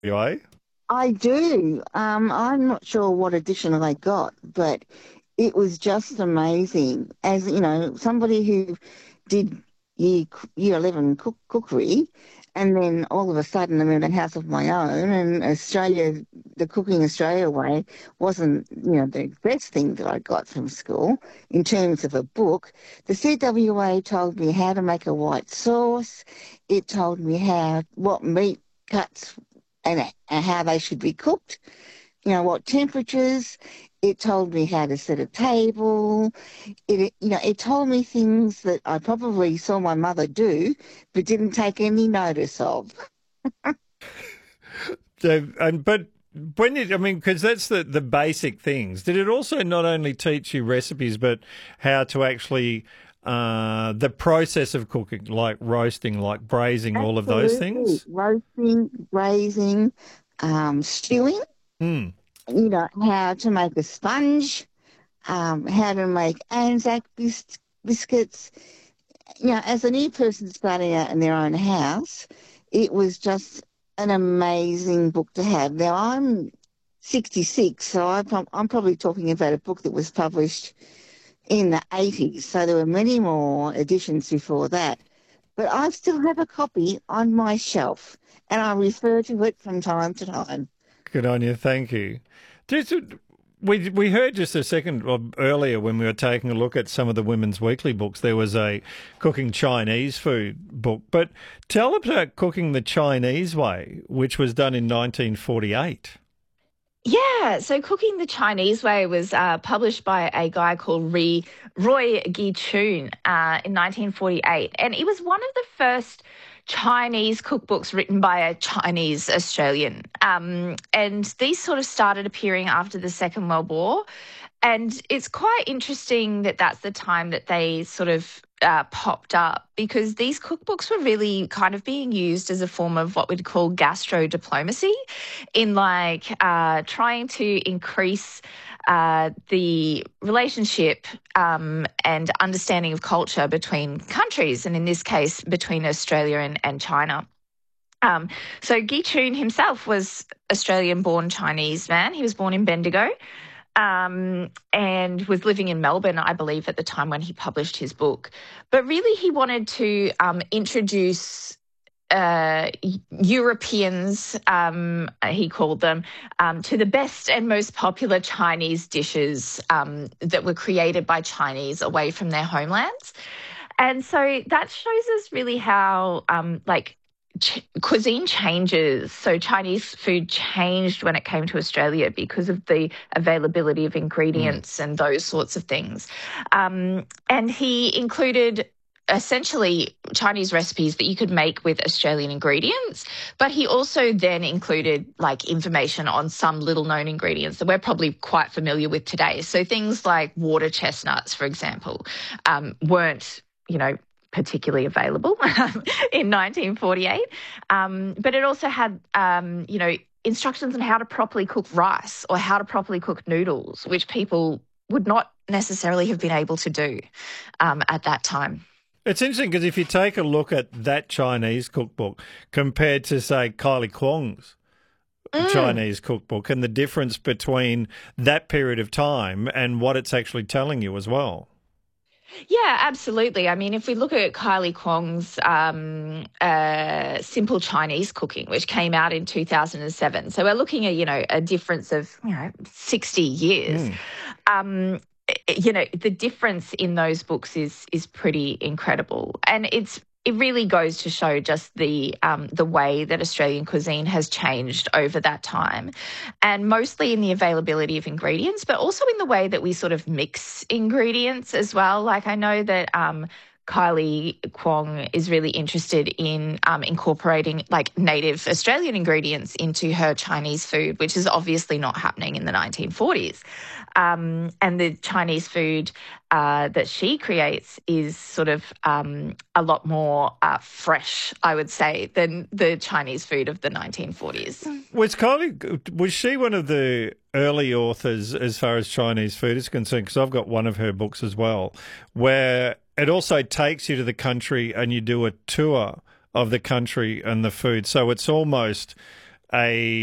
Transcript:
CWA? I do. I'm not sure what edition I got, but it was just amazing. As you know, somebody who did year 11 cookery, and then all of a sudden I'm in a house of my own, and Australia, the Cooking Australia way wasn't, the best thing that I got from school in terms of a book. The CWA told me how to make a white sauce. It told me what meat cuts and how they should be cooked, what temperatures. It told me how to set a table. It told me things that I probably saw my mother do, but didn't take any notice of. But when I mean, because that's the basic things. Did it also not only teach you recipes, but how to actually the process of cooking, like roasting, like braising, all of those Absolutely. things? Roasting, braising, stewing, Mm. how to make a sponge, how to make Anzac biscuits. As a new person starting out in their own house, it was just an amazing book to have. Now, I'm 66, so I'm probably talking about a book that was published in the 80s, so there were many more editions before that. But I still have a copy on my shelf, and I refer to it from time to time. Good on you. Thank you. Just, we heard just a second earlier when we were taking a look at some of the women's weekly books. There was a cooking Chinese food book, but tell us about cooking the Chinese way, which was done in 1948. Yeah, so Cooking the Chinese Way was published by a guy called Roy Gi-chun in 1948. And it was one of the first Chinese cookbooks written by a Chinese Australian. And these sort of started appearing after the Second World War. And it's quite interesting that that's the time that they sort of popped up because these cookbooks were really kind of being used as a form of what we'd call gastro diplomacy in trying to increase the relationship and understanding of culture between countries, and in this case, between Australia and China. So Gi Chun himself was Australian-born Chinese man. He was born in Bendigo and was living in Melbourne, I believe, at the time when he published his book. But really, he wanted to introduce Europeans, he called them, to the best and most popular Chinese dishes that were created by Chinese away from their homelands. And so that shows us really how, cuisine changes. So Chinese food changed when it came to Australia because of the availability of Mm. ingredients and those sorts of things. And he included essentially Chinese recipes that you could make with Australian ingredients, but he also then included like information on some little known ingredients that we're probably quite familiar with today. So things like water chestnuts, for example, weren't, particularly available in 1948. But it also had, instructions on how to properly cook rice or how to properly cook noodles, which people would not necessarily have been able to do at that time. It's interesting because if you take a look at that Chinese cookbook compared to, say, Kylie Kwong's Mm. Chinese cookbook and the difference between that period of time and what it's actually telling you as well. Yeah, absolutely. I mean, if we look at Kylie Kwong's Simple Chinese Cooking, which came out in 2007, so we're looking at, a difference of, 60 years. Mm. Um, the difference in those books is pretty incredible, and it really goes to show just the way that Australian cuisine has changed over that time, and mostly in the availability of ingredients, but also in the way that we sort of mix ingredients as well. Like I know that Kylie Kwong is really interested in incorporating like native Australian ingredients into her Chinese food, which is obviously not happening in the 1940s. And the Chinese food that she creates is sort of a lot more fresh, I would say, than the Chinese food of the 1940s. Was she one of the early authors as far as Chinese food is concerned? Because I've got one of her books as well, where it also takes you to the country and you do a tour of the country and the food. So it's almost a